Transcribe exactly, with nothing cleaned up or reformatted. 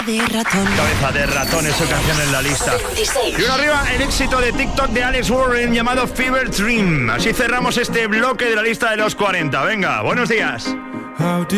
de ratón. Cabeza de ratón es su canción en la lista. Y uno arriba, el éxito de TikTok de Alex Warren llamado Fever Dream. Así cerramos este bloque de la lista de los cuarenta. Venga, buenos días.